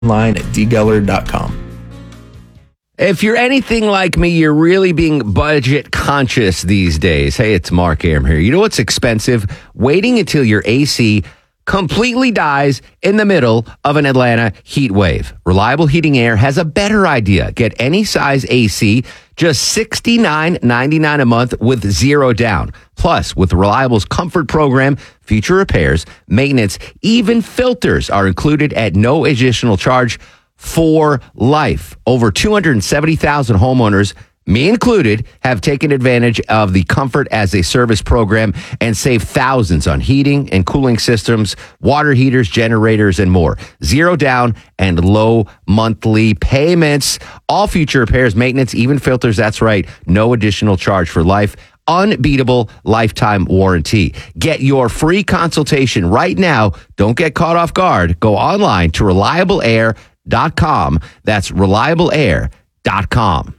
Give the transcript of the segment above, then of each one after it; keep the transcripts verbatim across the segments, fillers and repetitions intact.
online at d geller dot com. If you're anything like me, you're really being budget conscious these days. Hey, it's Mark Aram here. You know what's expensive? Waiting until your A C completely dies in the middle of an Atlanta heat wave. Reliable Heating Air has a better idea. Get any size A C, just sixty-nine ninety-nine a month with zero down. Plus, with Reliable's Comfort Program, future repairs, maintenance, even filters are included at no additional charge for life. Over two hundred seventy thousand homeowners, me included, have taken advantage of the Comfort as a Service program and saved thousands on heating and cooling systems, water heaters, generators, and more. Zero down and low monthly payments. All future repairs, maintenance, even filters. That's right. No additional charge for life. Unbeatable lifetime warranty. Get your free consultation right now. Don't get caught off guard. Go online to reliable air dot com. That's reliable air dot com.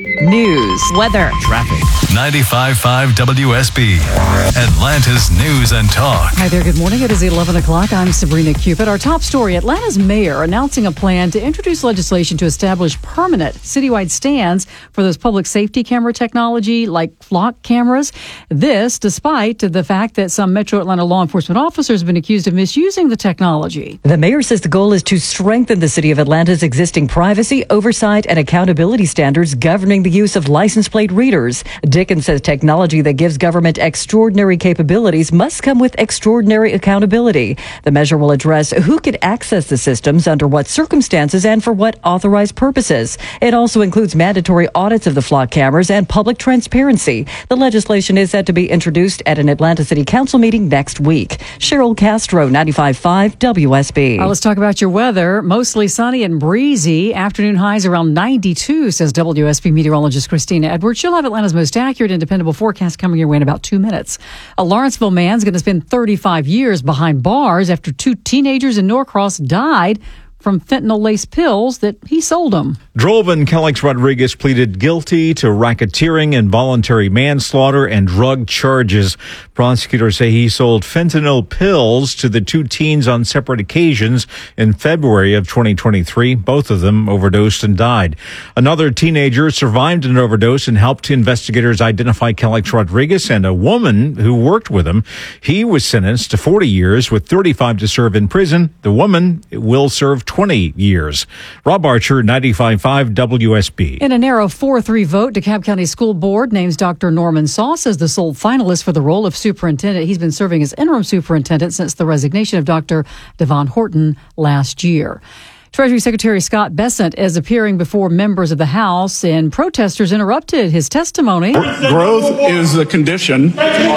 News, weather, traffic. ninety-five point five W S B, Atlanta's news and talk. Hi there, good morning. It is eleven o'clock. I'm Sabrina Cupid. Our top story, Atlanta's mayor announcing a plan to introduce legislation to establish permanent citywide stands for those public safety camera technology like flock cameras. This despite the fact that some Metro Atlanta law enforcement officers have been accused of misusing the technology. The mayor says the goal is to strengthen the city of Atlanta's existing privacy, oversight, and accountability standards governing the use of license plate readers. Dickens says technology that gives government extraordinary capabilities must come with extraordinary accountability. The measure will address who can access the systems, under what circumstances, and for what authorized purposes. It also includes mandatory audits of the flock cameras and public transparency. The legislation is set to be introduced at an Atlanta City Council meeting next week. Cheryl Castro, ninety-five point five W S B. Right, let's talk about your weather. Mostly sunny and breezy. Afternoon highs around ninety-two, says W S B meteorologist Christina Edwards. She'll have Atlanta's most accurate and dependable forecast coming your way in about two minutes. A Lawrenceville man's going to spend thirty-five years behind bars after two teenagers in Norcross died from fentanyl-laced pills that he sold them. Drolvin Kellex Rodriguez pleaded guilty to racketeering, involuntary manslaughter, and drug charges. Prosecutors say he sold fentanyl pills to the two teens on separate occasions in February of twenty twenty-three. Both of them overdosed and died. Another teenager survived an overdose and helped investigators identify Kellex Rodriguez and a woman who worked with him. He was sentenced to forty years with thirty-five to serve in prison. The woman will serve twenty years. Rob Archer, ninety-five point five W S B. In a narrow four three vote, DeKalb County School Board names Doctor Norman Sauce as the sole finalist for the role of superintendent. He's been serving as interim superintendent since the resignation of Doctor Devon Horton last year. Treasury Secretary Scott Bessent is appearing before members of the House, and protesters interrupted his testimony. Growth is the condition.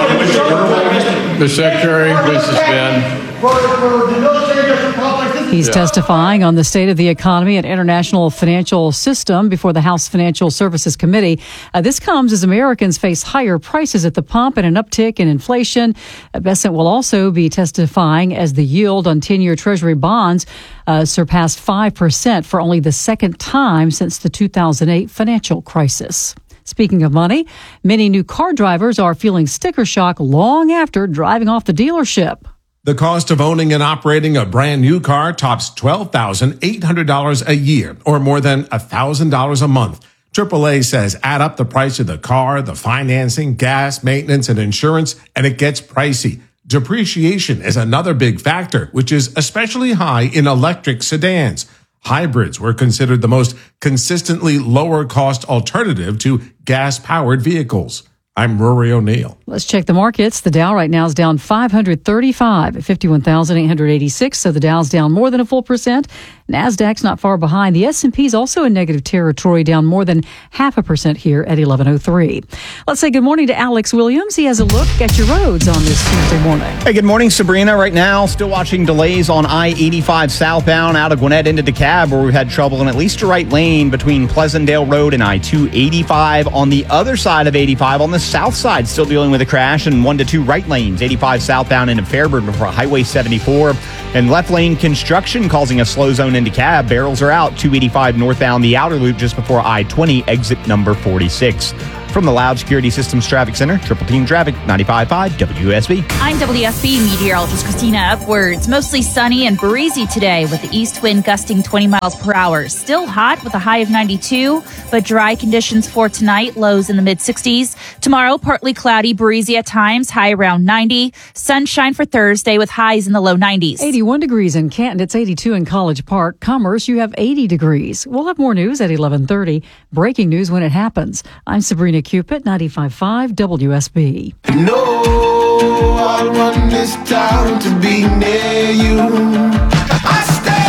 The Secretary, please suspend. He's testifying on the state of the economy and international financial system before the House Financial Services Committee. Uh, this comes as Americans face higher prices at the pump and an uptick in inflation. Uh, Bessent will also be testifying as the yield on ten-year Treasury bonds uh, surpassed five percent for only the second time since the two thousand eight financial crisis. Speaking of money, many new car drivers are feeling sticker shock long after driving off the dealership. The cost of owning and operating a brand new car tops twelve thousand eight hundred dollars a year, or more than one thousand dollars a month. triple A says add up the price of the car, the financing, gas, maintenance, and insurance, and it gets pricey. Depreciation is another big factor, which is especially high in electric sedans. Hybrids were considered the most consistently lower cost alternative to gas-powered vehicles. I'm Rory O'Neill. Let's check the markets. The Dow right now is down five hundred thirty-five at fifty-one thousand eight hundred eighty-six. So the Dow's down more than a full percent. NASDAQ's not far behind. The S and P's also in negative territory, down more than half a percent here at eleven oh three. Let's say good morning to Alex Williams. He has a look at your roads on this Tuesday morning. Hey, good morning, Sabrina. Right now, still watching delays on I eighty-five southbound out of Gwinnett into DeKalb, where we've had trouble in at least a right lane between Pleasantdale Road and I two eighty-five. On the other side of eighty-five, on the south side, still dealing with a crash in one to two right lanes, eighty-five southbound into Fairburn before Highway seventy-four. And left lane construction causing a slow zone into DeKalb. Barrels are out, two eighty-five northbound the outer loop just before I twenty, exit number forty-six. From the Loud Security Systems Traffic Center, Triple Team Traffic, ninety-five point five W S B. I'm W S B meteorologist Christina Upwards. Mostly sunny and breezy today with the east wind gusting twenty miles per hour. Still hot with a high of ninety-two, but dry conditions for tonight, lows in the mid-sixties. Tomorrow, partly cloudy, breezy at times, high around ninety. Sunshine for Thursday with highs in the low nineties. eighty-one degrees in Canton. It's eighty-two in College Park. Commerce, you have eighty degrees. We'll have more news at eleven thirty. Breaking news when it happens. I'm Sabrina Cupid, ninety-five point five W S B. No, I run this town to be near you. I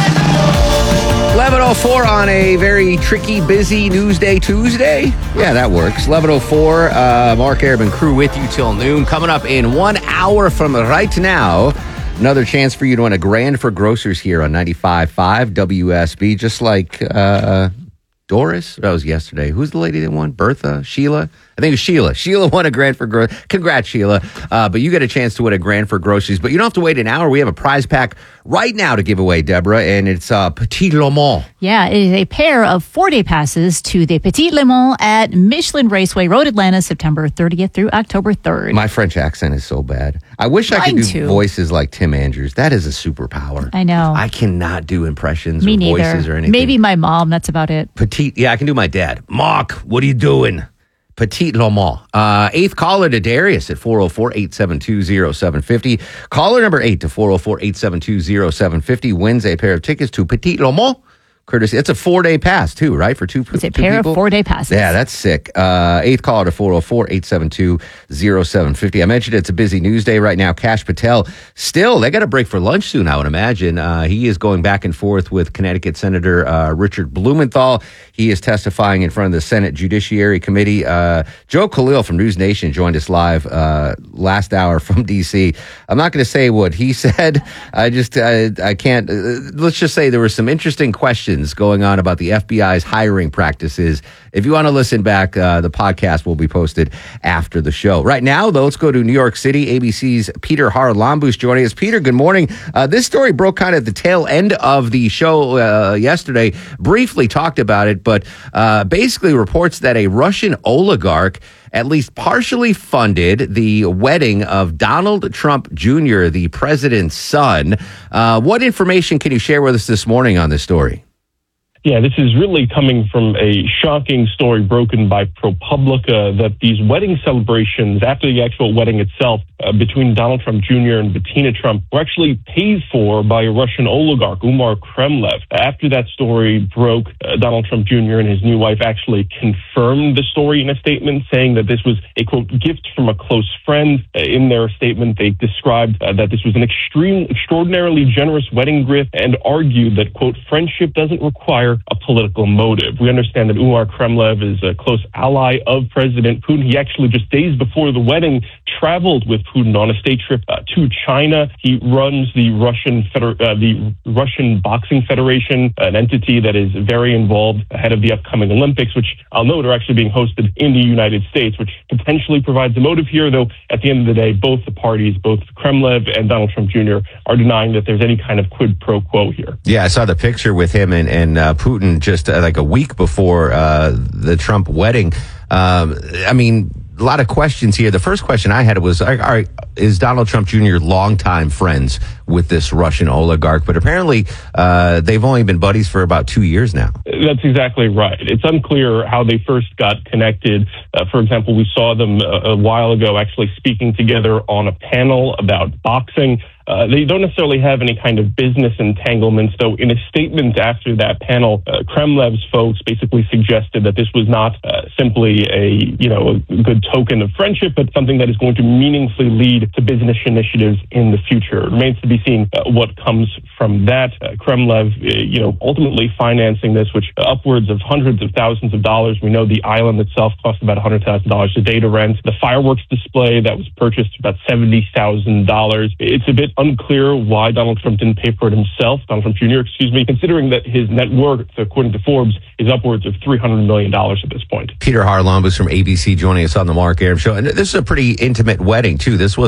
stand eleven oh four on a very tricky, busy Newsday Tuesday. Yeah, that works. eleven oh four, uh, Mark Arum and crew with you till noon. Coming up in one hour from right now, another chance for you to win a grand for grocers here on ninety-five point five W S B, just like uh, Doris. That was yesterday. Who's the lady that won? Bertha? Sheila? I think it was Sheila. Sheila won a grand for groceries. Congrats, Sheila. Uh, but you get a chance to win a grand for groceries. But you don't have to wait an hour. We have a prize pack right now to give away, Deborah, and it's uh, Petit Le Mans. Yeah, it is a pair of four-day passes to the Petit Le Mans at Michelin Raceway Road, Atlanta, September thirtieth through October third. My French accent is so bad. I wish Mine I could do too. voices like Tim Andrews. That is a superpower. I know. I cannot do impressions Me or neither. voices or anything. Maybe my mom, that's about it. Petite, yeah, I can do my dad. Mark, what are you doing? Petit Le Mans. Uh, eighth caller to Darius at four oh four, eight seven two, oh seven five oh. Caller number eight to four oh four, eight seven two, oh seven five oh wins a pair of tickets to Petit Le Mans. Courtesy, it's a four-day pass, too, right? For two, It's a two pair people? of four-day passes. Yeah, that's sick. Uh, eighth caller to four oh four, eight seven two, oh seven five oh. I mentioned it's a busy news day right now. Kash Patel, still, they got a break for lunch soon, I would imagine. Uh, he is going back and forth with Connecticut Senator uh, Richard Blumenthal. He is testifying in front of the Senate Judiciary Committee. Uh, Joe Khalil from News Nation joined us live uh, last hour from D C. I'm not going to say what he said. I just, I, I can't. Uh, let's just say there were some interesting questions going on about the F B I's hiring practices. If you want to listen back, uh, the podcast will be posted after the show. Right now, though, let's go to New York City. A B C's Peter Haralambous joining us. Peter, good morning. Uh, this story broke kind of at the tail end of the show uh, yesterday. Briefly talked about it, but uh, basically reports that a Russian oligarch at least partially funded the wedding of Donald Trump Junior, the president's son. Uh, what information can you share with us this morning on this story? Yeah, this is really coming from a shocking story broken by ProPublica that these wedding celebrations after the actual wedding itself uh, between Donald Trump Junior and Bettina Trump were actually paid for by a Russian oligarch, Umar Kremlev. After that story broke, uh, Donald Trump Junior and his new wife actually confirmed the story in a statement, saying that this was a, quote, gift from a close friend. Uh, in their statement, they described uh, that this was an extreme, extraordinarily generous wedding gift and argued that, quote, friendship doesn't require a political motive. We understand that Umar Kremlev is a close ally of President Putin. He actually, just days before the wedding, traveled with Putin on a state trip uh, to China. He runs the Russian Feder- uh, the Russian Boxing Federation, an entity that is very involved ahead of the upcoming Olympics, which I'll note are actually being hosted in the United States, which potentially provides a motive here, though at the end of the day, both the parties, both Kremlev and Donald Trump Junior, are denying that there's any kind of quid pro quo here. Yeah, I saw the picture with him and, and uh, Putin just uh, like a week before uh, the Trump wedding. Um, I mean, a lot of questions here. The first question I had was, all right, is Donald Trump Junior longtime friends with this Russian oligarch? But apparently uh, they've only been buddies for about two years now. That's exactly right. It's unclear how they first got connected. Uh, for example, we saw them a, a while ago actually speaking together on a panel about boxing. Uh, they don't necessarily have any kind of business entanglements, though in a statement after that panel, uh, Kremlev's folks basically suggested that this was not uh, simply a, you know, a good token of friendship, but something that is going to meaningfully lead to business initiatives in the future. It remains to be seen uh, what comes from that. Uh, Kremlev, uh, you know, ultimately financing this, which uh, upwards of hundreds of thousands of dollars. We know the island itself cost about one hundred thousand dollars a day to rent. The fireworks display that was purchased about seventy thousand dollars. It's a bit unclear why Donald Trump didn't pay for it himself, Donald Trump Junior, excuse me, considering that his net worth, according to Forbes, is upwards of three hundred million dollars at this point. Peter Haralambous from A B C joining us on the Mark Arum Show. And this is a pretty intimate wedding, too. This wasn't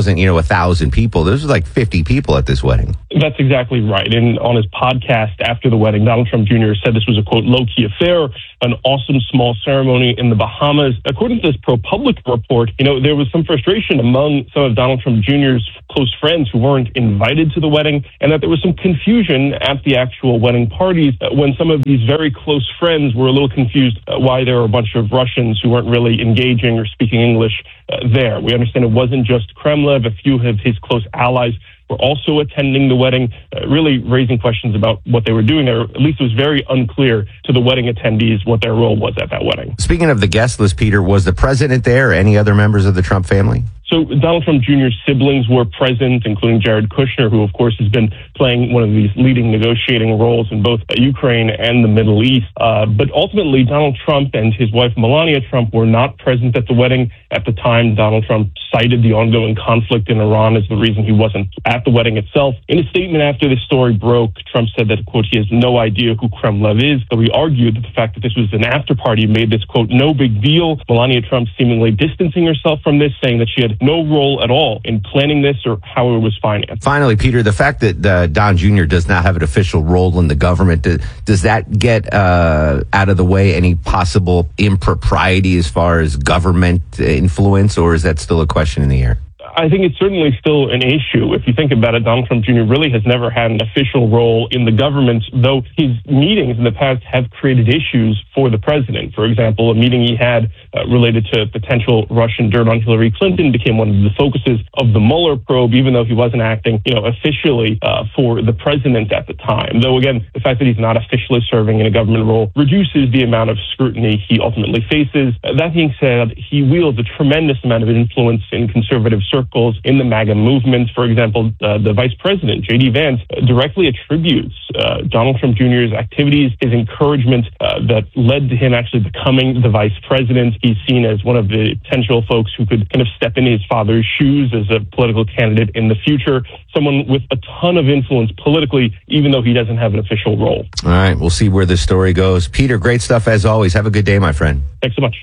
wasn't, you know, a thousand people. There was like fifty people at this wedding. That's exactly right. And on his podcast after the wedding, Donald Trump Junior said this was a, quote, low-key affair, an awesome small ceremony in the Bahamas. According to this ProPublica report, you know, there was some frustration among some of Donald Trump Junior's close friends who weren't invited to the wedding, and that there was some confusion at the actual wedding parties uh, when some of these very close friends were a little confused uh, why there were a bunch of Russians who weren't really engaging or speaking English uh, there. We understand it wasn't just Kremlin. A few of his close allies were also attending the wedding, uh, really raising questions about what they were doing there. At least it was very unclear to the wedding attendees what their role was at that wedding. Speaking of the guest list, Peter, was the president there or any other members of the Trump family? So Donald Trump Junior's siblings were present, including Jared Kushner, who, of course, has been playing one of these leading negotiating roles in both Ukraine and the Middle East. Uh, but ultimately, Donald Trump and his wife, Melania Trump, were not present at the wedding. At the time, Donald Trump cited the ongoing conflict in Iran as the reason he wasn't at the wedding itself. In a statement after this story broke, Trump said that, quote, he has no idea who Kremlin is, though he argued that the fact that this was an after party made this, quote, no big deal. Melania Trump seemingly distancing herself from this, saying that she had no role at all in planning this or how it was financed. Finally, Peter, the fact that uh, Don Junior does not have an official role in the government, does, does that get uh, out of the way any possible impropriety as far as government influence, or is that still a question in the air? I think it's certainly still an issue. If you think about it, Donald Trump Junior really has never had an official role in the government, though his meetings in the past have created issues for the president. For example, a meeting he had uh, related to potential Russian dirt on Hillary Clinton became one of the focuses of the Mueller probe, even though he wasn't acting, you know, officially uh, for the president at the time. Though, again, the fact that he's not officially serving in a government role reduces the amount of scrutiny he ultimately faces. Uh, that being said, he wields a tremendous amount of influence in conservative circles in the MAGA movement. For example, uh, the vice president, J D Vance, uh, directly attributes uh, Donald Trump Junior's activities, his encouragement uh, that led to him actually becoming the vice president. He's seen as one of the potential folks who could kind of step in his father's shoes as a political candidate in the future, someone with a ton of influence politically, even though he doesn't have an official role. All right, we'll see where this story goes. Peter, great stuff as always. Have a good day, my friend. Thanks so much.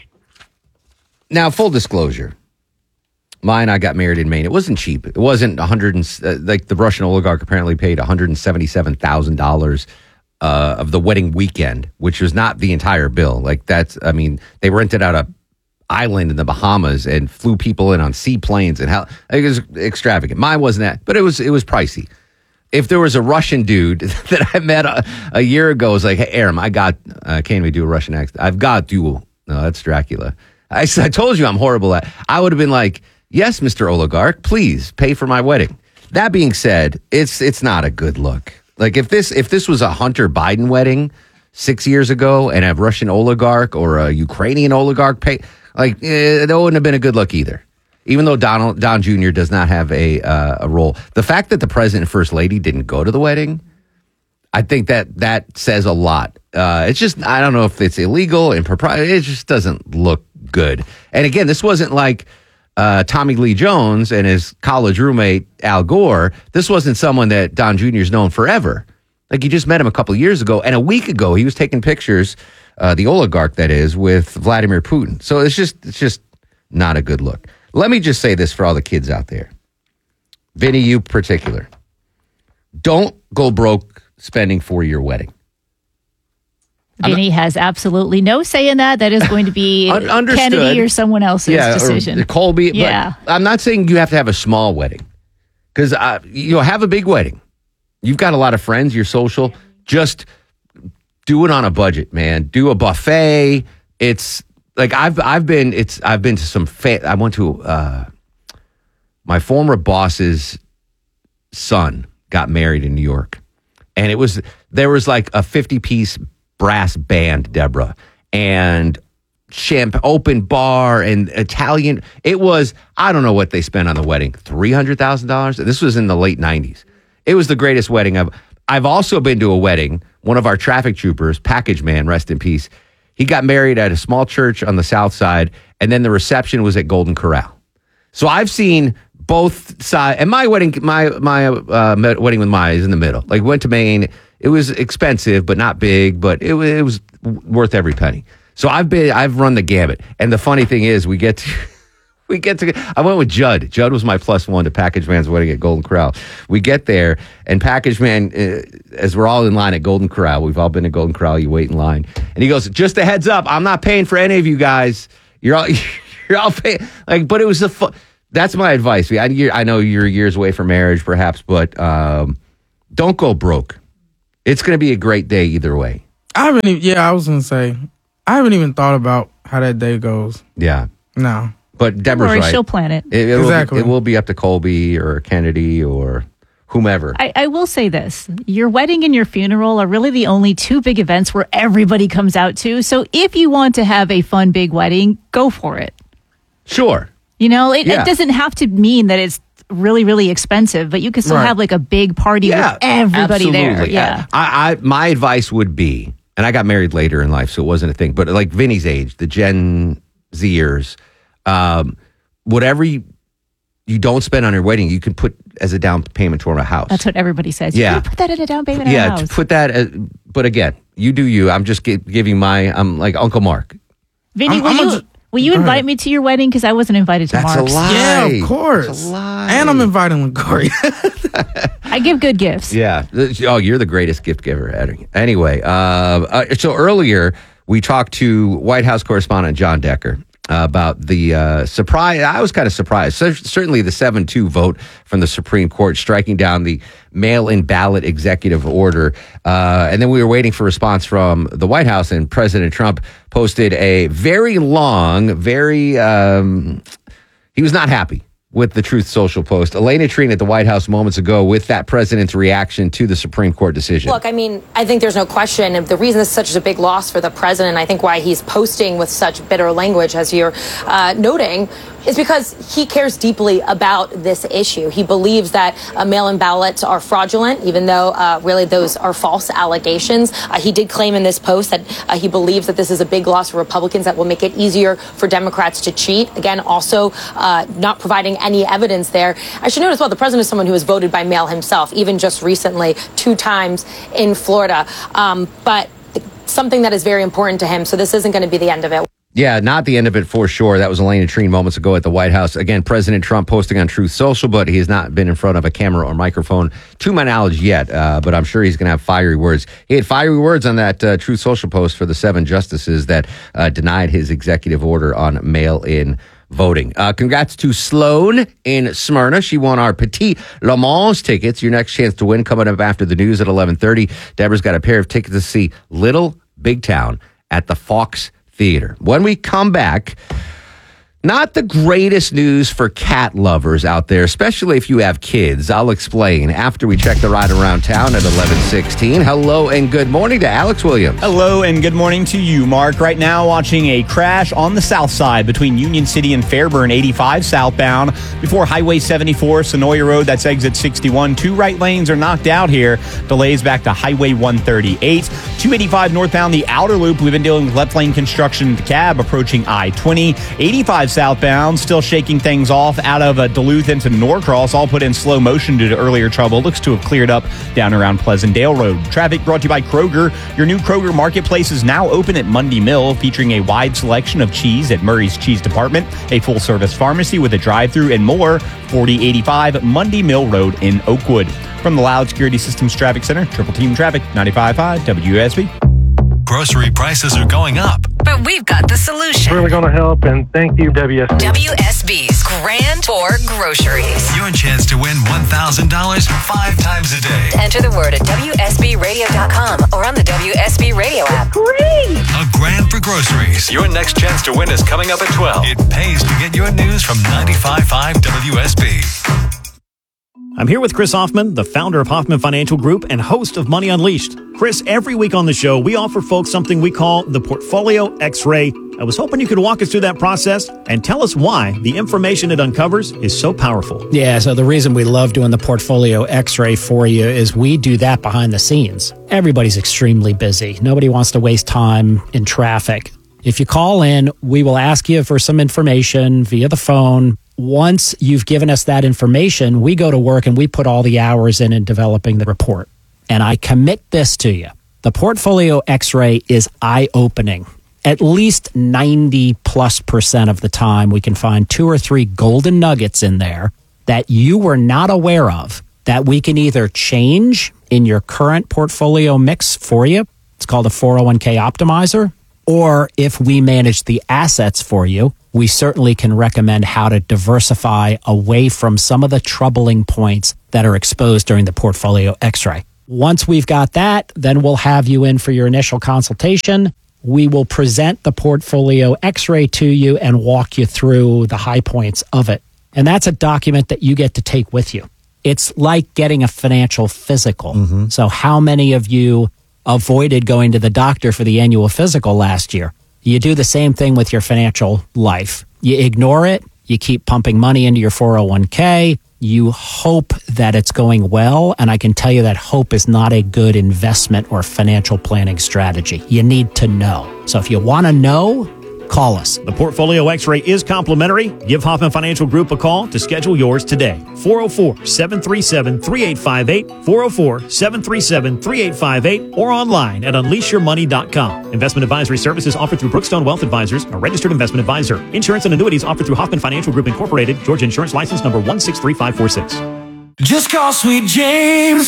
Now, full disclosure. Mine, I got married in Maine. It wasn't cheap. It wasn't one hundred, uh, like the Russian oligarch apparently paid one hundred seventy-seven thousand dollars uh, of the wedding weekend, which was not the entire bill. Like that's, I mean, they rented out a island in the Bahamas and flew people in on seaplanes and how it was extravagant. Mine wasn't that, but it was, it was pricey. If there was a Russian dude that I met a, a year ago, was like, hey, Aram, I got, I uh, can't even do a Russian accent. I've got dual. No, that's Dracula. I, I told you I'm horrible at, I would have been like, yes, Mister Oligarch, please pay for my wedding. That being said, it's it's not a good look. Like if this if this was a Hunter Biden wedding six years ago and a Russian oligarch or a Ukrainian oligarch pay, like eh, that wouldn't have been a good look either. Even though Donald Don Junior does not have a uh, a role, the fact that the president and first lady didn't go to the wedding, I think that that says a lot. Uh, it's just I don't know if it's illegal, impropriety. It just doesn't look good. And again, this wasn't like Uh, Tommy Lee Jones and his college roommate, Al Gore. This wasn't someone that Don Junior's known forever. Like, you just met him a couple of years ago, and a week ago, he was taking pictures, uh, the oligarch that is, with Vladimir Putin. So it's just, it's just not a good look. Let me just say this for all the kids out there. Vinny, you particular. Don't go broke spending for your wedding. Vinny has absolutely no say in that. That is going to be Kennedy or someone else's yeah, decision. Or Colby. Yeah. But I'm not saying you have to have a small wedding. Because uh, you know, have a big wedding. You've got a lot of friends, you're social. Just do it on a budget, man. Do a buffet. It's like I've I've been it's I've been to some fa- I went to uh, my former boss's son got married in New York. And it was there was like a fifty piece brass band, Deborah, and champ open bar and Italian. It was, I don't know what they spent on the wedding, three hundred thousand dollars. This was in the late nineties. It was the greatest wedding I've, I've also been to a wedding. One of our traffic troopers, package man, rest in peace. He got married at a small church on the south side, and then the reception was at Golden Corral. So I've seen both sides, and my wedding, my, my uh, wedding with Maya is in the middle. Like, went to Maine. It was expensive, but not big, but it, it was worth every penny. So I've been, I've run the gamut. And the funny thing is, we get to, we get to, I went with Judd. Judd was my plus one to Package Man's wedding at Golden Corral. We get there, and Package Man, uh, as we're all in line at Golden Corral, we've all been to Golden Corral, you wait in line. And he goes, just a heads up, I'm not paying for any of you guys. You're all, you're all paying. Like, but it was a fun, that's my advice. I, I know you're years away from marriage, perhaps, but um, don't go broke. It's going to be a great day either way. I haven't even, yeah, I was going to say, I haven't even thought about how that day goes. Yeah. No. But Deborah's Don't worry, right. she'll plan it. It, it exactly. Will be, it will be up to Colby or Kennedy or whomever. I, I will say this. Your wedding and your funeral are really the only two big events where everybody comes out to. So if you want to have a fun big wedding, go for it. Sure. You know, it, Yeah. it doesn't have to mean that it's really, really expensive, but you can still Right. have like a big party Yeah, with everybody absolutely. there. Yeah. I, I, my advice would be, and I got married later in life, so it wasn't a thing, but like Vinny's age, the Gen Zers, um, whatever you, you don't spend on your wedding, you can put as a down payment toward a house. That's what everybody says. Yeah. You can put that in a down payment on yeah, a house. to put that, as, but again, you do you. I'm just gi- giving my, I'm like Uncle Mark. Vinny, I'm- will I'm you just- will you Go invite ahead. me to your wedding? Because I wasn't invited to That's Mark's. a lie. Yeah, of That's course. a lie. And I'm inviting LaGoria. I give good gifts. Yeah. Oh, you're the greatest gift giver. Eddie. Anyway, uh, uh, so earlier we talked to White House correspondent John Decker uh, about the uh, surprise. I was kind of surprised. So, certainly the seven two vote from the Supreme Court striking down the mail-in ballot executive order. Uh, and then we were waiting for a response from the White House, and President Trump posted a very long, very, um, he was not happy with the Truth Social post. Elena Trine at the White House moments ago with that president's reaction to the Supreme Court decision. Look, I mean, I think there's no question of the reason this is such a big loss for the president. I think why he's posting with such bitter language, as you're uh, noting, is because he cares deeply about this issue. He believes that uh, mail-in ballots are fraudulent, even though uh, really those are false allegations. Uh, he did claim in this post that uh, he believes that this is a big loss for Republicans that will make it easier for Democrats to cheat. Again, also uh, not providing any evidence there. I should note as well, the president is someone who has voted by mail himself, even just recently, two times in Florida. Um, but something that is very important to him. So this isn't going to be the end of it. Yeah, not the end of it for sure. That was Elena Trine moments ago at the White House. Again, President Trump posting on Truth Social, but he has not been in front of a camera or microphone to my knowledge yet. Uh, but I'm sure he's going to have fiery words. He had fiery words on that uh, Truth Social post for the seven justices that uh, denied his executive order on mail-in voting. Uh, congrats to Sloan in Smyrna. She won our Petit Le Mans tickets. Your next chance to win coming up after the news at eleven thirty. Deborah's got a pair of tickets to see Little Big Town at the Fox Theater. When we come back, not the greatest news for cat lovers out there, especially if you have kids. I'll explain after we check the ride around town at eleven sixteen. Hello and good morning to Alex Williams. Hello and good morning to you, Mark. Right now watching a crash on the south side between Union City and Fairburn, eighty-five southbound. Before Highway seventy-four, Sonoya Road, that's exit sixty-one. Two right lanes are knocked out here. Delays back to Highway one thirty-eight. two eighty-five northbound, the outer loop. We've been dealing with left lane construction at the cab approaching I twenty. eighty-five southbound, still shaking things off out of uh, Duluth into Norcross, all put in slow motion due to earlier trouble. Looks to have cleared up down around Pleasantdale Road. Traffic brought to you by Kroger. Your new Kroger Marketplace is now open at Mundy Mill, featuring a wide selection of cheese at Murray's Cheese Department, a full-service pharmacy with a drive-thru and more. forty eighty-five Mundy Mill Road in Oakwood. From the Loud Security Systems Traffic Center, Triple Team Traffic, ninety-five point five W S B. Grocery prices are going up. But we've got the solution. Really going to help, and thank you, W S B. W S B's Grand Tour Groceries. Your chance to win one thousand dollars five times a day. Enter the word at W S B radio dot com or on the W S B radio app. Great! A grand for groceries. Your next chance to win is coming up at twelve. It pays to get your news from ninety-five point five W S B. I'm here with Chris Hoffman, the founder of Hoffman Financial Group and host of Money Unleashed. Chris, every week on the show, we offer folks something we call the Portfolio X-Ray. I was hoping you could walk us through that process and tell us why the information it uncovers is so powerful. Yeah, so the reason we love doing the Portfolio X-Ray for you is we do that behind the scenes. Everybody's extremely busy. Nobody wants to waste time in traffic. If you call in, we will ask you for some information via the phone. Once you've given us that information, we go to work and we put all the hours in in developing the report. And I commit this to you. The Portfolio X-Ray is eye-opening. at least ninety plus percent of the time, we can find two or three golden nuggets in there that you were not aware of that we can either change in your current portfolio mix for you. It's called a four oh one k optimizer. Or if we manage the assets for you, we certainly can recommend how to diversify away from some of the troubling points that are exposed during the portfolio x-ray. Once we've got that, then we'll have you in for your initial consultation. We will present the portfolio x-ray to you and walk you through the high points of it. And that's a document that you get to take with you. It's like getting a financial physical. Mm-hmm. So how many of you avoided going to the doctor for the annual physical last year? You do the same thing with your financial life. You ignore it. You keep pumping money into your four oh one k. You hope that it's going well. And I can tell you that hope is not a good investment or financial planning strategy. You need to know. So if you want to know, call us. The Portfolio X-ray is complimentary. Give Hoffman Financial Group a call to schedule yours today. four oh four, seven three seven, three eight five eight, four oh four, seven three seven, three eight five eight, or online at unleash your money dot com. Investment advisory services offered through Brookstone Wealth Advisors, a registered investment advisor. Insurance and annuities offered through Hoffman Financial Group Incorporated, Georgia Insurance License number one six three five four six. Just call Sweet James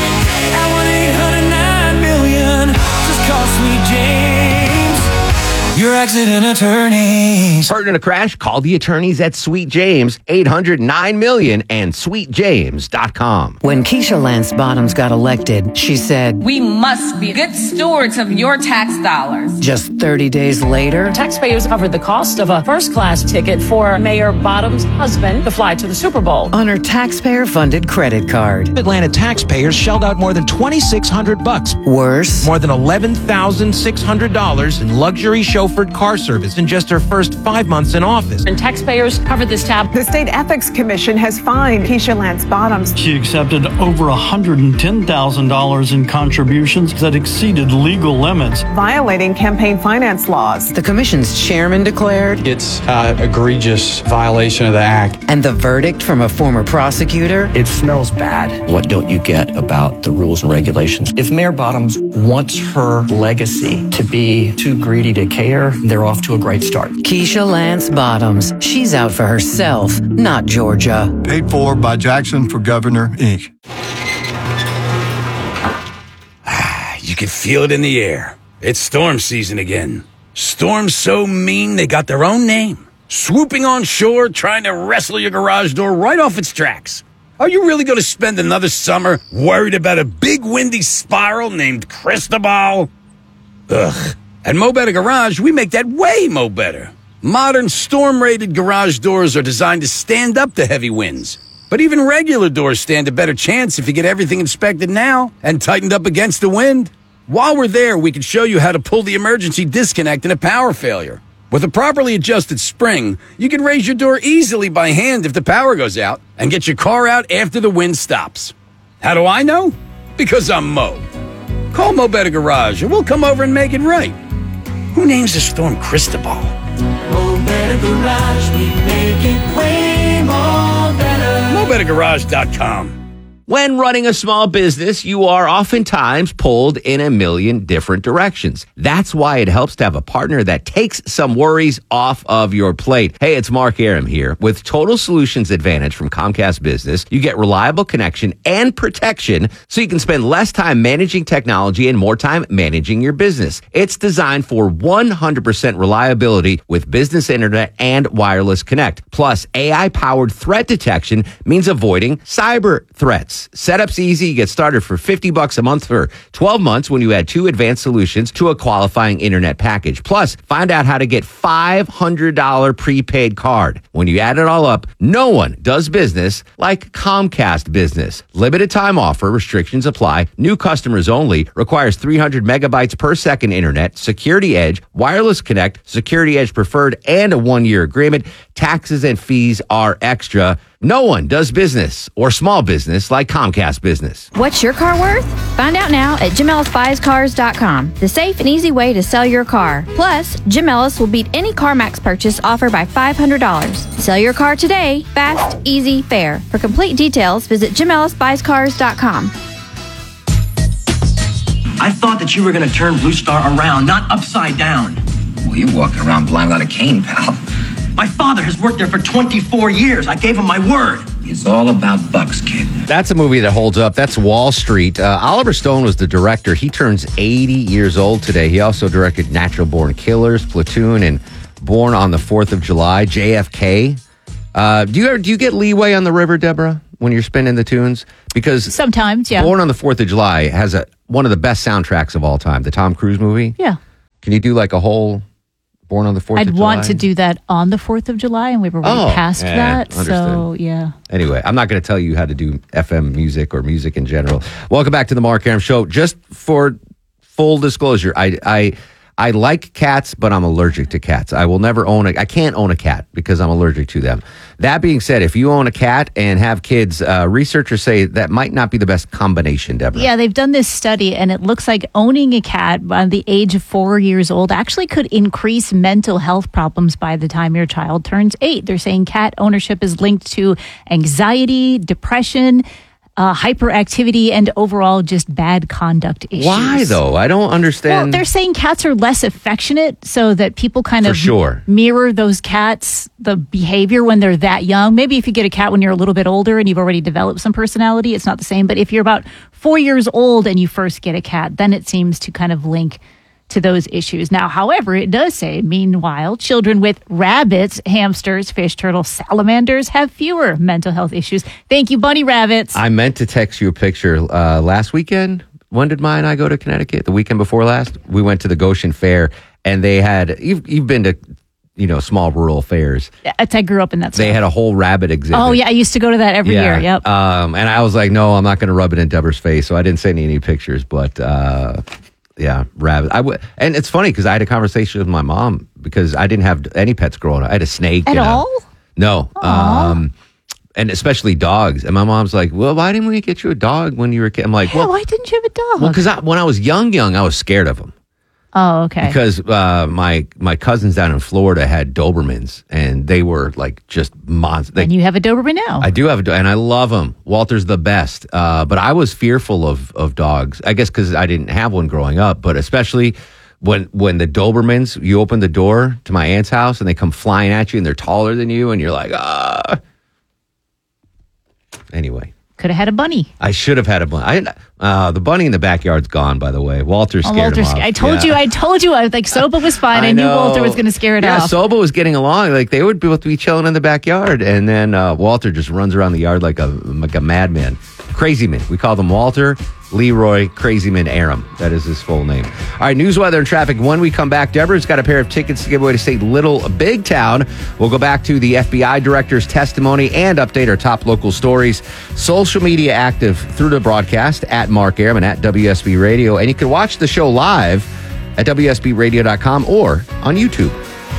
at one eight hundred nine million. Just call Sweet James, your accident attorneys. Hurt in a crash? Call the attorneys at Sweet James, eight hundred nine million and sweet james dot com. When Keisha Lance Bottoms got elected, she said, "We must be good stewards of your tax dollars." Just thirty days later, taxpayers covered the cost of a first-class ticket for Mayor Bottoms' husband to fly to the Super Bowl on her taxpayer-funded credit card. Atlanta taxpayers shelled out more than twenty-six hundred bucks. Worse, more than eleven thousand six hundred dollars in luxury chauffeured car service in just her first five months in office. And taxpayers covered this tab. The State Ethics Commission has fined Keisha Lance Bottoms. She accepted over one hundred ten thousand dollars in contributions that exceeded legal limits, violating campaign finance laws. The commission's chairman declared it's an egregious violation of the act. And the verdict from a former prosecutor? It smells bad. What don't you get about the rules and regulations? If Mayor Bottoms wants her legacy to be too greedy to care, they're off to a great start. Keisha Lance Bottoms. She's out for herself, not Georgia. Paid for by Jackson for Governor, Incorporated. You can feel it in the air. It's storm season again. Storms so mean they got their own name. Swooping on shore, trying to wrestle your garage door right off its tracks. Are you really going to spend another summer worried about a big windy spiral named Cristobal? Ugh. At Mo Better Garage, we make that way mo better. Modern storm-rated garage doors are designed to stand up to heavy winds. But even regular doors stand a better chance if you get everything inspected now and tightened up against the wind. While we're there, we can show you how to pull the emergency disconnect in a power failure. With a properly adjusted spring, you can raise your door easily by hand if the power goes out and get your car out after the wind stops. How do I know? Because I'm Mo. Call Mo Better Garage and we'll come over and make it right. Who names the storm Cristobal? Mo Better Garage, we make it way more better. mo better garage dot com. When running a small business, you are oftentimes pulled in a million different directions. That's why it helps to have a partner that takes some worries off of your plate. Hey, it's Mark Aram here. With Total Solutions Advantage from Comcast Business, you get reliable connection and protection so you can spend less time managing technology and more time managing your business. It's designed for one hundred percent reliability with business internet and wireless connect. Plus, A I-powered threat detection means avoiding cyber threats. Setup's easy. You get started for fifty bucks a month for twelve months when you add two advanced solutions to a qualifying internet package. Plus, find out how to get five hundred dollars prepaid card. When you add it all up, no one does business like Comcast Business. Limited time offer. Restrictions apply. New customers only. Requires three hundred megabytes per second internet. Security Edge, Wireless Connect, Security Edge Preferred, and a one-year agreement. Taxes and fees are extra. No one does business or small business like Comcast Business. What's your car worth? Find out now at Jim Ellis Buys Cars dot com, the safe and easy way to sell your car. Plus, Jim Ellis will beat any CarMax purchase offered by five hundred dollars. Sell your car today. Fast, easy, fair. For complete details, visit Jim Ellis Buys Cars dot com. I thought that you were going to turn Blue Star around, not upside down. you're walking around blind without a cane, pal. My father has worked there for twenty-four years. I gave him my word. It's all about bucks, kid. That's a movie that holds up. That's Wall Street. Uh, Oliver Stone was the director. He turns eighty years old today. He also directed Natural Born Killers, Platoon, and Born on the fourth of July, J F K. Uh, do you ever, do you get leeway on the river, Deborah, when you're spinning the tunes? Because sometimes, yeah. Born on the fourth of July has a one of the best soundtracks of all time, the Tom Cruise movie. Yeah. Can you do like a whole Born on the fourth I'd of July? want to do that on the fourth of July, and we were right Oh, past yeah, that. understood. So, yeah. Anyway, I'm not going to tell you how to do F M music or music in general. Welcome back to the Mark Aram Show. Just for full disclosure, I I I like cats, but I'm allergic to cats. I will never own a. I can't own a cat because I'm allergic to them. That being said, if you own a cat and have kids, uh, researchers say that might not be the best combination, Deborah. Yeah, they've done this study, and it looks like owning a cat by the age of four years old actually could increase mental health problems by the time your child turns eight. They're saying cat ownership is linked to anxiety, depression, uh, hyperactivity, and overall just bad conduct issues. Why, though? I don't understand. Well, they're saying cats are less affectionate, so that people kind For of sure. mirror those cats, the behavior when they're that young. Maybe if you get a cat when you're a little bit older and you've already developed some personality, it's not the same. But if you're about four years old and you first get a cat, then it seems to kind of link to those issues. Now, however, it does say, meanwhile, children with rabbits, hamsters, fish, turtles, salamanders have fewer mental health issues. Thank you, bunny rabbits. I meant to text you a picture uh, last weekend. When did Maya and I go to Connecticut? The weekend before last? We went to the Goshen Fair, and they had, you've, you've been to, you know, small rural fairs. I grew up in that. They stuff. had a whole rabbit exhibit. Oh, yeah. I used to go to that every Yeah. year. Yep. Um, and I was like, no, I'm not going to rub it in Deborah's face. So I didn't send you any pictures, but uh, yeah, rabbit. I w- and it's funny because I had a conversation with my mom because I didn't have any pets growing up. I had a snake. At and a- all? No. Um, and especially dogs. And my mom's like, well, why didn't we get you a dog when you were a kid? I'm like, Yeah, well, why didn't you have a dog? well, because when I was young, young, I was scared of them. Oh, okay. Because uh, my my cousins down in Florida had Dobermans, and they were like just monsters. And you have a Doberman now. I do have a dog, and I love him. Walter's the best. Uh, but I was fearful of of dogs. I guess because I didn't have one growing up, but especially when when the Dobermans, you open the door to my aunt's house, and they come flying at you, and they're taller than you, and you're like, ah. Anyway. Could have had a bunny. I should have had a bunny. I, uh, the bunny in the backyard's gone, by the way. Walter Oh, scared Walter, him off. I told Yeah. you, I told you, I like Soba was fine. I, knew know. Walter was going to scare it yeah, off. Soba was getting along. Like they would both be chilling in the backyard, and then uh, Walter just runs around the yard like a like a madman. Crazy Man. We call them Walter, Leroy, Crazy Man Aram. That is his full name. All right, news, weather, and traffic. When we come back, Deborah's got a pair of tickets to give away to Saint Little Big Town. We'll go back to the F B I director's testimony and update our top local stories. Social media active through the broadcast at Mark Aram and at W S B Radio. And you can watch the show live at W S B radio dot com or on YouTube.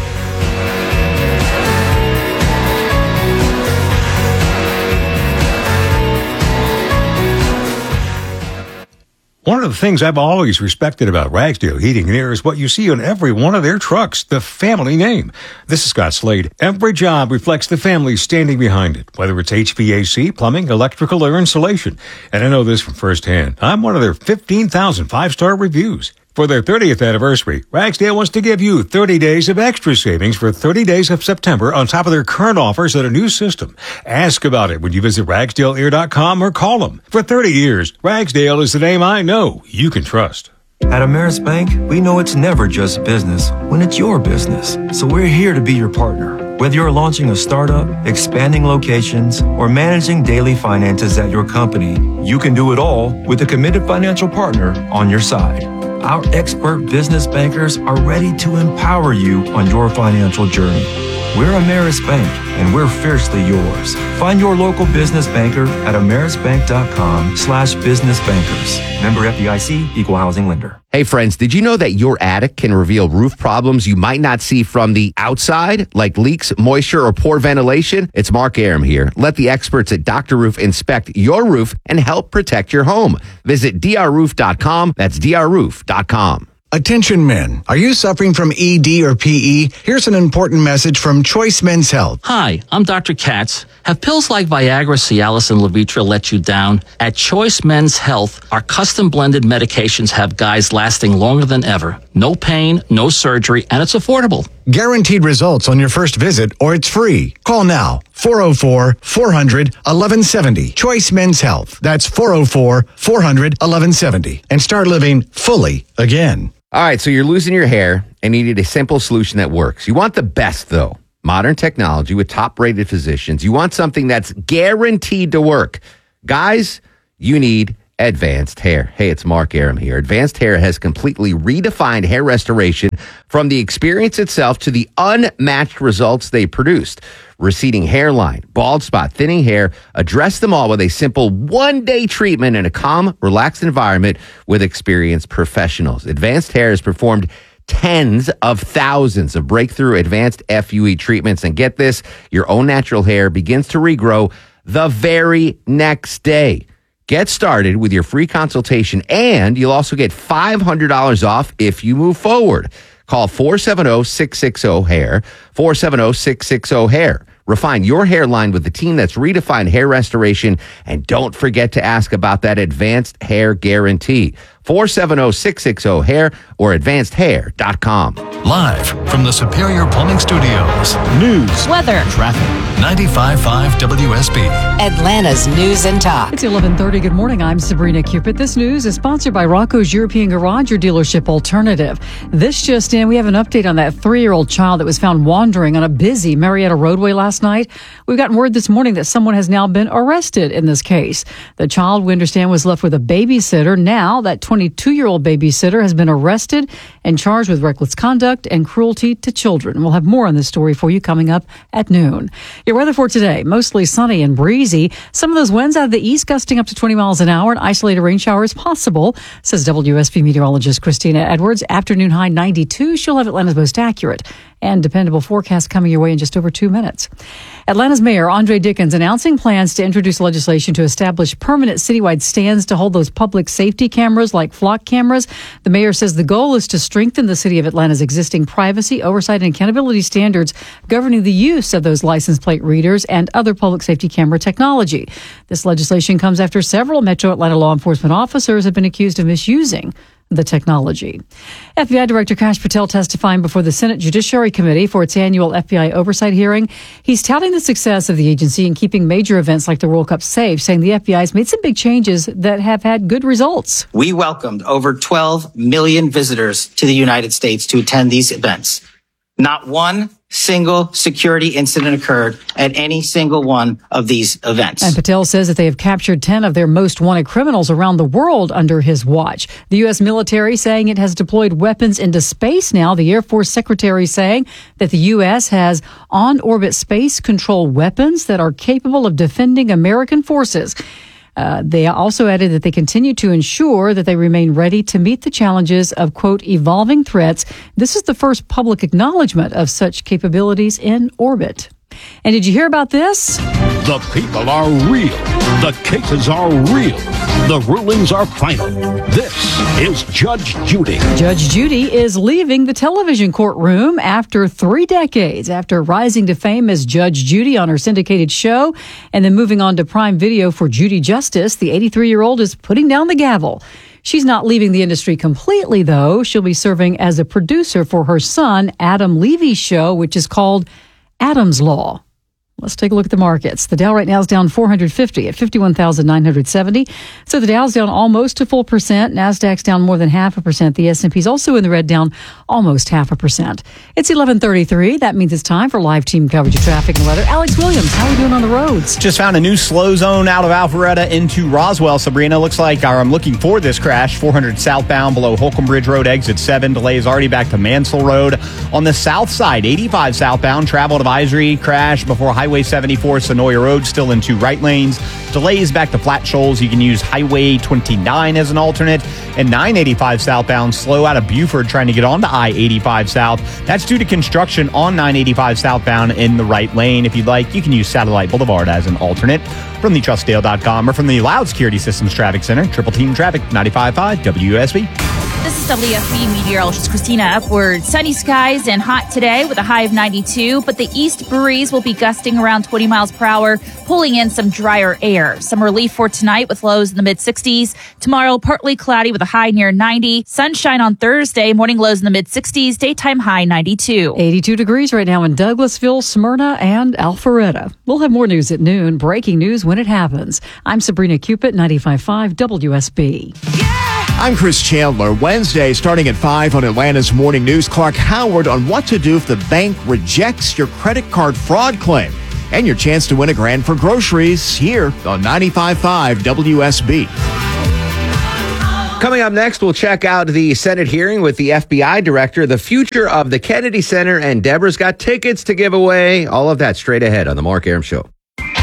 One of the things I've always respected about Ragsdale Heating and Air is what you see on every one of their trucks, the family name. This is Scott Slade. Every job reflects the family standing behind it, whether it's H V A C, plumbing, electrical, or insulation. And I know this from firsthand. I'm one of their fifteen thousand five-star reviews. For their thirtieth anniversary, Ragsdale wants to give you thirty days of extra savings for thirty days of September on top of their current offers at a new system. Ask about it when you visit ragsdale air dot com or call them. For thirty years, Ragsdale is the name I know you can trust. At Ameris Bank, we know it's never just business when it's your business. So we're here to be your partner. Whether you're launching a startup, expanding locations, or managing daily finances at your company, you can do it all with a committed financial partner on your side. Our expert business bankers are ready to empower you on your financial journey. We're Ameris Bank, and we're fiercely yours. Find your local business banker at amerisbank.com slash business bankers. Member F D I C, Equal Housing Lender. Hey friends, did you know that your attic can reveal roof problems you might not see from the outside, like leaks, moisture, or poor ventilation? It's Mark Aram here. Let the experts at Doctor Roof inspect your roof and help protect your home. Visit d r roof dot com. That's d r roof dot com. Attention men, are you suffering from E D or P E? Here's an important message from Choice Men's Health. Hi, I'm Doctor Katz. Have pills like Viagra, Cialis, and Levitra let you down? At Choice Men's Health, our custom blended medications have guys lasting longer than ever. No pain, no surgery, and it's affordable. Guaranteed results on your first visit or it's free. Call now. four oh four, four hundred, eleven seventy. Choice Men's Health. That's four oh four, four hundred, eleven seventy. And start living fully again. All right, so you're losing your hair and you need a simple solution that works. You want the best, though. Modern technology with top-rated physicians. You want something that's guaranteed to work. Guys, you need Advanced Hair. Hey, it's Mark Aram here. Advanced Hair has completely redefined hair restoration from the experience itself to the unmatched results they produced. Receding hairline, bald spot, thinning hair, address them all with a simple one-day treatment in a calm, relaxed environment with experienced professionals. Advanced Hair has performed tens of thousands of breakthrough advanced F U E treatments. And get this, your own natural hair begins to regrow the very next day. Get started with your free consultation, and you'll also get five hundred dollars off if you move forward. Call four seven zero, six six zero, hair, four seven zero, six six zero, hair. Refine your hairline with the team that's redefined hair restoration, and don't forget to ask about that advanced hair guarantee. four seven zero, six six zero, hair or advanced hair dot com. Live from the Superior Plumbing Studios. News, weather, traffic. ninety-five point five W S B. Atlanta's News and Talk. It's eleven thirty. Good morning. I'm Sabrina Cupid. This news is sponsored by Rocco's European Garage, your dealership alternative. This just in, we have an update on that three-year-old child that was found wandering on a busy Marietta roadway last night. We've gotten word this morning that someone has now been arrested in this case. The child, we understand, was left with a babysitter. Now that twenty-two-year-old babysitter has been arrested and charged with reckless conduct and cruelty to children. We'll have more on this story for you coming up at noon. Your weather for today, mostly sunny and breezy. Some of those winds out of the east gusting up to twenty miles an hour and isolated rain showers possible, says W S B meteorologist Christina Edwards. Afternoon high ninety-two. She'll have Atlanta's most accurate and dependable forecast coming your way in just over two minutes. Atlanta's Mayor Andre Dickens announcing plans to introduce legislation to establish permanent citywide stands to hold those public safety cameras like flock cameras. The mayor says the goal is to strengthen the city of Atlanta's existing privacy, oversight, and accountability standards governing the use of those license plate readers and other public safety camera technology. This legislation comes after several Metro Atlanta law enforcement officers have been accused of misusing the technology. F B I Director Kash Patel testifying before the Senate Judiciary Committee for its annual F B I oversight hearing. He's touting the success of the agency in keeping major events like the World Cup safe, saying the F B I has made some big changes that have had good results. We welcomed over twelve million visitors to the United States to attend these events. Not one single security incident occurred at any single one of these events. And Patel says that they have captured ten of their most wanted criminals around the world under his watch. The U S military saying it has deployed weapons into space now. The Air Force Secretary saying that the U S has on-orbit space control weapons that are capable of defending American forces. Uh, they also added that they continue to ensure that they remain ready to meet the challenges of, quote, evolving threats. This is the first public acknowledgement of such capabilities in orbit. And did you hear about this? The people are real. The cases are real. The rulings are final. This is Judge Judy. Judge Judy is leaving the television courtroom after three decades, after rising to fame as Judge Judy on her syndicated show and then moving on to Prime Video for Judy Justice. The eighty-three-year-old is putting down the gavel. She's not leaving the industry completely, though. She'll be serving as a producer for her son, Adam Levy's show, which is called Adam's Law. Let's take a look at the markets. The Dow right now is down four hundred fifty at fifty-one thousand nine hundred seventy. So the Dow's down almost a full percent. NASDAQ's down more than half a percent. The S and P's also in the red, down almost half a percent. It's eleven thirty-three. That means it's time for live team coverage of traffic and weather. Alex Williams, how are we doing on the roads? Just found a new slow zone out of Alpharetta into Roswell, Sabrina. Looks like, or I'm looking for this crash. four hundred southbound below Holcomb Bridge Road, exit seven. Delay is already back to Mansell Road. On the south side, eighty-five southbound, travel advisory crash before Highway seventy-four, Sonoya Road, still in two right lanes. Delays back to Flat Shoals. You can use Highway twenty-nine as an alternate. And nine eighty-five southbound, slow out of Buford trying to get onto I eighty-five south. That's due to construction on nine eighty-five southbound in the right lane. If you'd like, you can use Satellite Boulevard as an alternate. From the trust dale dot com or from the Loud Security Systems Traffic Center, Triple Team Traffic, ninety-five point five W S B. This is W F B meteorologist Christina Upward. Sunny skies and hot today with a high of ninety-two, but the east breeze will be gusting around twenty miles per hour, pulling in some drier air. Some relief for tonight with lows in the mid sixties. Tomorrow, partly cloudy with a high near ninety. Sunshine on Thursday, morning lows in the mid sixties, daytime high ninety-two. eighty-two degrees right now in Douglasville, Smyrna, and Alpharetta. We'll have more news at noon. Breaking news when it happens. I'm Sabrina Cupid, ninety-five point five W S B. I'm Chris Chandler. Wednesday, starting at five on Atlanta's Morning News, Clark Howard on what to do if the bank rejects your credit card fraud claim. And your chance to win a grand for groceries here on ninety-five point five W S B. Coming up next, we'll check out the Senate hearing with the F B I director, the future of the Kennedy Center, and Deborah's got tickets to give away. All of that straight ahead on The Mark Arum Show.